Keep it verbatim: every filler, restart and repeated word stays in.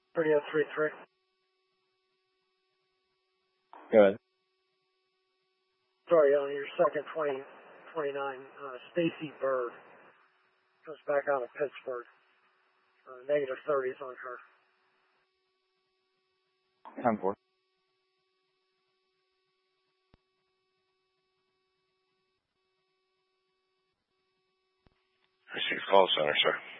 thirty oh three three. Go ahead. Sorry, on your second twenty twenty-nine, uh, Stacy Bird comes back out of Pittsburgh. Uh, negative thirties on her. Time for. Receive call center, sir.